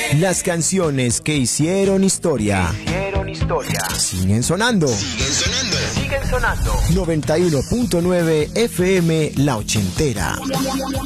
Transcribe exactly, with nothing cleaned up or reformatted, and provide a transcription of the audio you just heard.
Las canciones que hicieron historia. Hicieron historia. Siguen sonando. Siguen sonando. Siguen sonando. noventa y uno punto nueve F M La Ochentera.